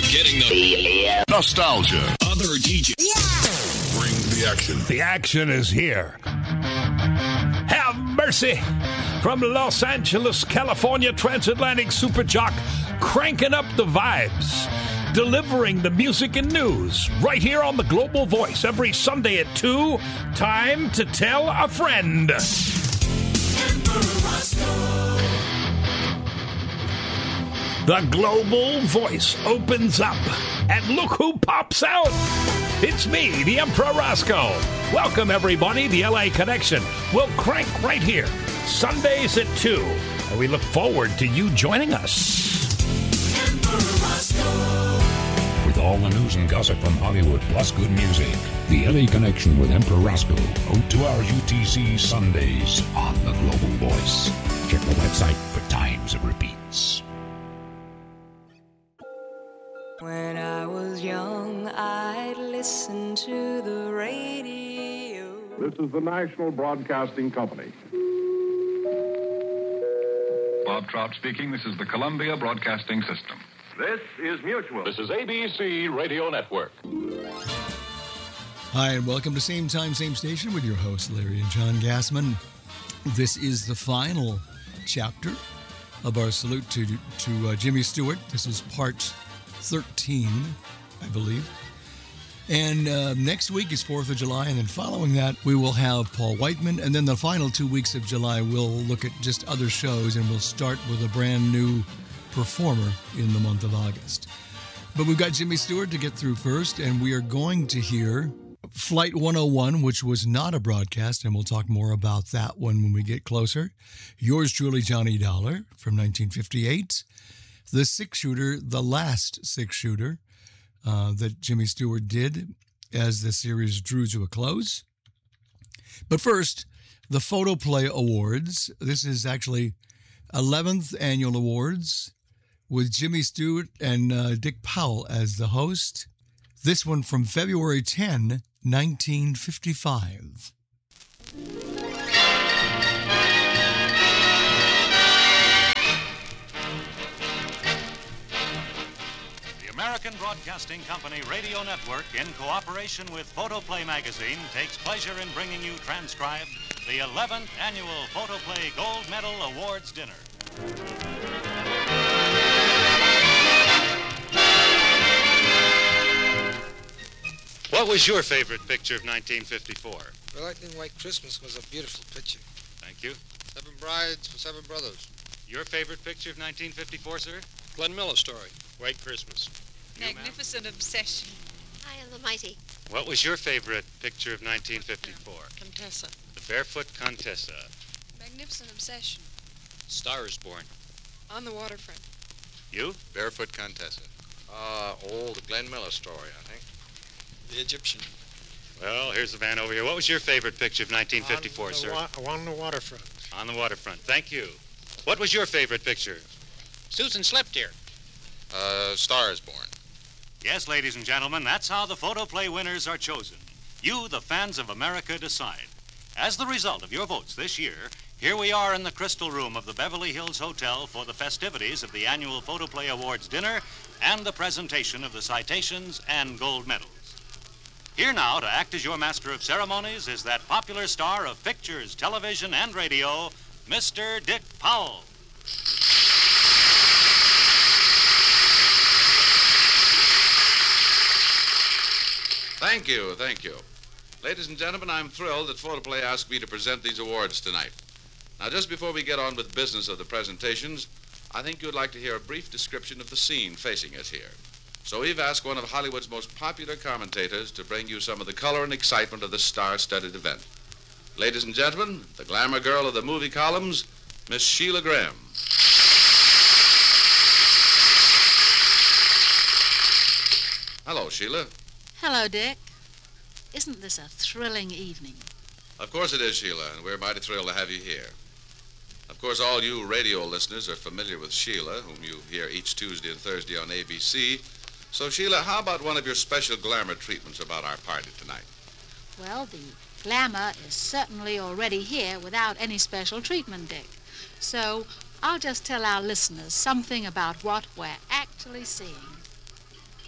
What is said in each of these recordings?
You're getting the nostalgia. Other DJ. Bring the action. The action is here. Have mercy. From Los Angeles, California, transatlantic super jock, cranking up the vibes. Delivering the music and news right here on the Global Voice every Sunday at 2. Time to tell a friend. The Global Voice opens up, and look who pops out. It's me, the Emperor Roscoe. Welcome, everybody. The LA Connection will crank right here, Sundays at 2. And we look forward to you joining us. With all the news and gossip from Hollywood, plus good music. The LA Connection with Emperor Roscoe. 02 hours UTC Sundays on the Global Voice. Check the website for times it repeats. When I was young, I'd listen to the radio. This is the National Broadcasting Company. Bob Trout speaking. This is the Columbia Broadcasting System. This is Mutual. This is ABC Radio Network. Hi, and welcome to Same Time, Same Station with your hosts, Larry and John Gassman. This is the final chapter of our salute to Jimmy Stewart. This is part 13, I believe. And next week is 4th of July, and then following that, we will have Paul Whiteman. And then the final 2 weeks of July, we'll look at just other shows, and we'll start with a brand new performer in the month of August. But we've got Jimmy Stewart to get through first, and we are going to hear Flight 101, which was not a broadcast, and we'll talk more about that one when we get closer. Yours truly, Johnny Dollar, from 1958. The six-shooter, the last six-shooter that Jimmy Stewart did as the series drew to a close. But first, the Photoplay Awards. This is actually 11th Annual Awards with Jimmy Stewart and Dick Powell as the host. This one from February 10, 1955. American Broadcasting Company Radio Network, in cooperation with Photoplay Magazine, takes pleasure in bringing you transcribed the 11th Annual Photoplay Gold Medal Awards Dinner. What was your favorite picture of 1954? Reluctant White Christmas was a beautiful picture. Thank you. 7 Brides for 7 Brothers. Your favorite picture of 1954, sir? Glenn Miller story. White Christmas. Magnificent Obsession. I Am the Mighty. What was your favorite picture of 1954? Contessa. The Barefoot Contessa. Magnificent Obsession. Star is Born. On the Waterfront. You? Barefoot Contessa. The Glenn Miller story, I think. The Egyptian. Well, here's the man over here. What was your favorite picture of 1954, sir? On the Waterfront. On the Waterfront. Thank you. What was your favorite picture? Susan slept here. Star is Born. Yes, ladies and gentlemen, that's how the Photoplay winners are chosen. You, the fans of America, decide. As the result of your votes this year, here we are in the Crystal Room of the Beverly Hills Hotel for the festivities of the annual Photoplay Awards dinner and the presentation of the citations and gold medals. Here now to act as your master of ceremonies is that popular star of pictures, television, and radio, Mr. Dick Powell. Thank you. Ladies and gentlemen, I'm thrilled that Photoplay asked me to present these awards tonight. Now, just before we get on with business of the presentations, I think you'd like to hear a brief description of the scene facing us here. So we've asked one of Hollywood's most popular commentators to bring you some of the color and excitement of this star-studded event. Ladies and gentlemen, the glamour girl of the movie columns, Miss Sheila Graham. Hello, Sheila. Hello, Dick. Isn't this a thrilling evening? Of course it is, Sheila, and we're mighty thrilled to have you here. Of course, all you radio listeners are familiar with Sheila, whom you hear each Tuesday and Thursday on ABC. So, Sheila, how about one of your special glamour treatments about our party tonight? Well, the glamour is certainly already here without any special treatment, Dick. So I'll just tell our listeners something about what we're actually seeing.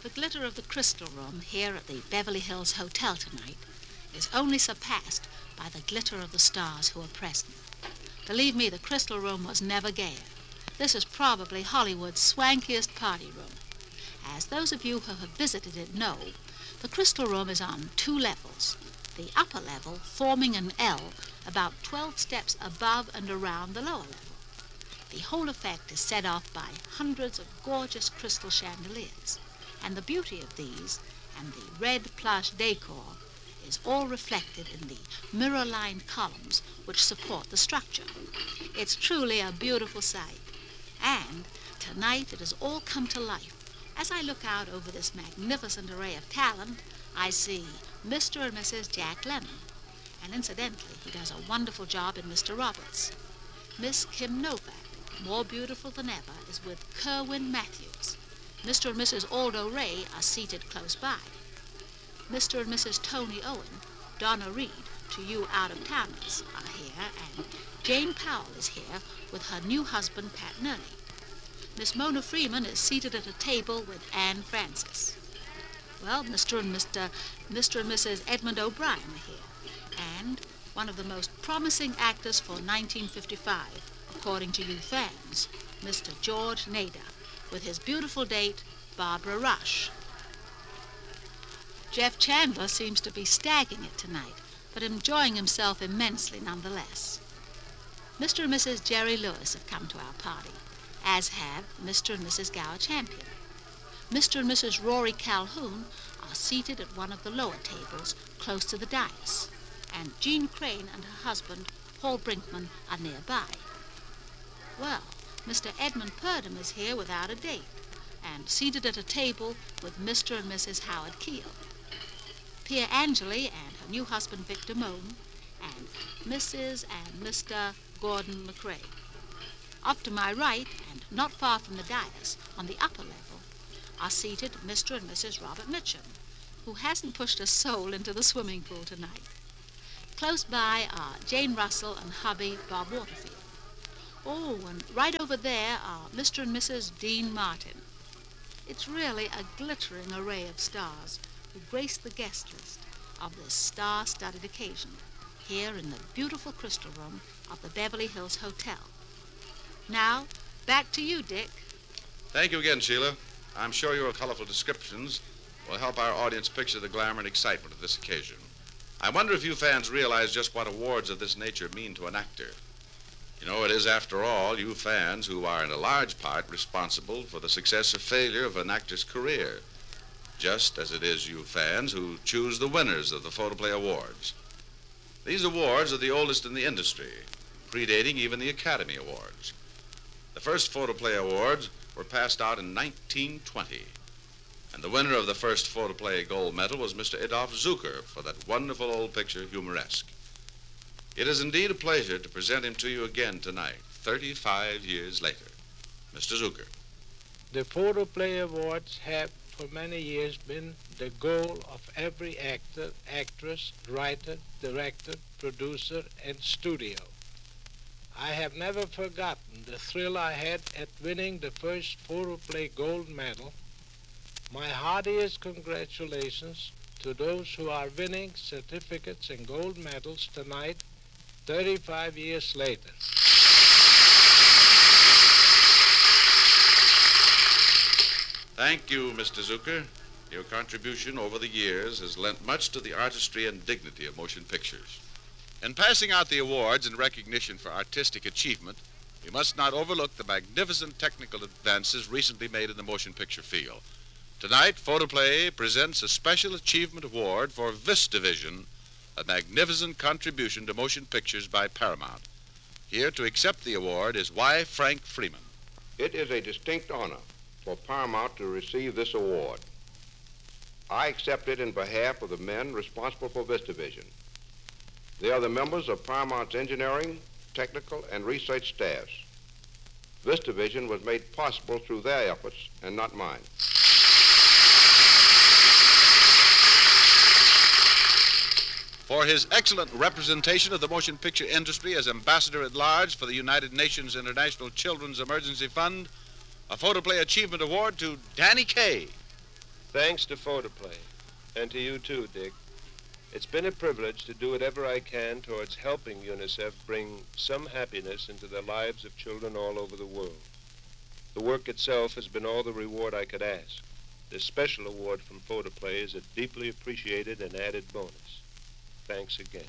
The glitter of the Crystal Room here at the Beverly Hills Hotel tonight is only surpassed by the glitter of the stars who are present. Believe me, the Crystal Room was never gayer. This is probably Hollywood's swankiest party room. As those of you who have visited it know, the Crystal Room is on 2 levels, the upper level forming an L about 12 steps above and around the lower level. The whole effect is set off by hundreds of gorgeous crystal chandeliers, and the beauty of these and the red plush decor is all reflected in the mirror-lined columns which support the structure. It's truly a beautiful sight, and tonight it has all come to life. As I look out over this magnificent array of talent, I see Mr. and Mrs. Jack Lemmon, and incidentally, he does a wonderful job in Mr. Roberts. Miss Kim Novak, more beautiful than ever, is with Kerwin Matthews. Mr. and Mrs. Aldo Ray are seated close by. Mr. and Mrs. Tony Owen, Donna Reed, to you out-of-towners, are here, and Jane Powell is here with her new husband, Pat Nerney. Miss Mona Freeman is seated at a table with Anne Francis. Well, Mr. and Mrs. Edmund O'Brien are here, and one of the most promising actors for 1955, according to you fans, Mr. George Nader, with his beautiful date, Barbara Rush. Jeff Chandler seems to be stagging it tonight, but enjoying himself immensely nonetheless. Mr. and Mrs. Jerry Lewis have come to our party, as have Mr. and Mrs. Gower Champion. Mr. and Mrs. Rory Calhoun are seated at one of the lower tables close to the dais, and Jean Crane and her husband, Paul Brinkman, are nearby. Well, Mr. Edmund Purdom is here without a date, and seated at a table with Mr. and Mrs. Howard Keel. Pia Angeli and her new husband, Victor Moan, and Mrs. and Mr. Gordon McRae. Off to my right, and not far from the dais, on the upper level, are seated Mr. and Mrs. Robert Mitchum, who hasn't pushed a soul into the swimming pool tonight. Close by are Jane Russell and hubby, Bob Waterfield. Oh, and right over there are Mr. and Mrs. Dean Martin. It's really a glittering array of stars who grace the guest list of this star-studded occasion here in the beautiful Crystal Room of the Beverly Hills Hotel. Now, back to you, Dick. Thank you again, Sheila. I'm sure your colorful descriptions will help our audience picture the glamour and excitement of this occasion. I wonder if you fans realize just what awards of this nature mean to an actor. You know, it is, after all, you fans who are in a large part responsible for the success or failure of an actor's career, just as it is you fans who choose the winners of the Photoplay Awards. These awards are the oldest in the industry, predating even the Academy Awards. The first Photoplay Awards were passed out in 1920, and the winner of the first Photoplay Gold Medal was Mr. Adolph Zukor for that wonderful old picture, Humoresque. It is indeed a pleasure to present him to you again tonight, 35 years later. Mr. Zukor. The Photoplay Awards have for many years been the goal of every actor, actress, writer, director, producer, and studio. I have never forgotten the thrill I had at winning the first Photoplay Gold Medal. My heartiest congratulations to those who are winning certificates and gold medals tonight, 35 years later. Thank you, Mr. Zukor. Your contribution over the years has lent much to the artistry and dignity of motion pictures. In passing out the awards in recognition for artistic achievement, we must not overlook the magnificent technical advances recently made in the motion picture field. Tonight, Photoplay presents a Special Achievement Award for VistaVision, a magnificent contribution to motion pictures by Paramount. Here to accept the award is Y. Frank Freeman. It is a distinct honor for Paramount to receive this award. I accept it in behalf of the men responsible for VistaVision. They are the members of Paramount's engineering, technical, and research staffs. VistaVision was made possible through their efforts and not mine. For his excellent representation of the motion picture industry as Ambassador at Large for the United Nations International Children's Emergency Fund, a Photoplay Achievement Award to Danny Kaye. Thanks to Photoplay, and to you too, Dick. It's been a privilege to do whatever I can towards helping UNICEF bring some happiness into the lives of children all over the world. The work itself has been all the reward I could ask. This special award from Photoplay is a deeply appreciated and added bonus. Thanks again.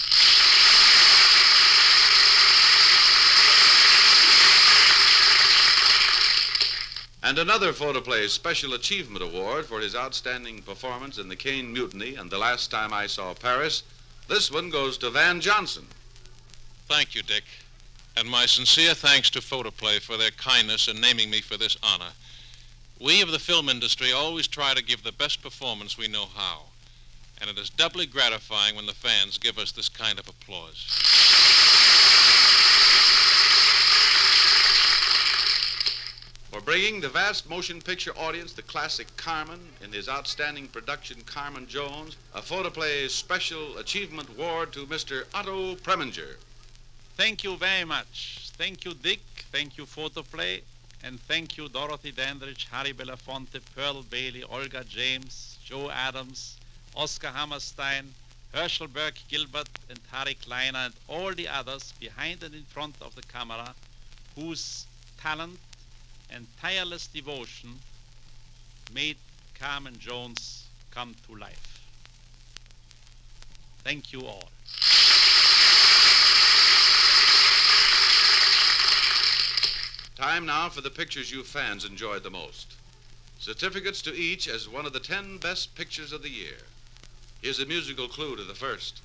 And another Photoplay Special Achievement Award for his outstanding performance in The Caine Mutiny and The Last Time I Saw Paris. This one goes to Van Johnson. Thank you, Dick. And my sincere thanks to Photoplay for their kindness in naming me for this honor. We of the film industry always try to give the best performance we know how. And it is doubly gratifying when the fans give us this kind of applause. For bringing the vast motion picture audience the classic Carmen in his outstanding production Carmen Jones, a Photoplay Special Achievement Award to Mr. Otto Preminger. Thank you very much. Thank you, Dick. Thank you, Photoplay. And thank you, Dorothy Dandridge, Harry Belafonte, Pearl Bailey, Olga James, Joe Adams, Oscar Hammerstein, Herschel Burke Gilbert, and Harry Kleiner, and all the others behind and in front of the camera whose talent and tireless devotion made Carmen Jones come to life. Thank you all. Time now for the pictures you fans enjoyed the most. Certificates to each as one of the 10 best pictures of the year. Here's a musical clue to the first.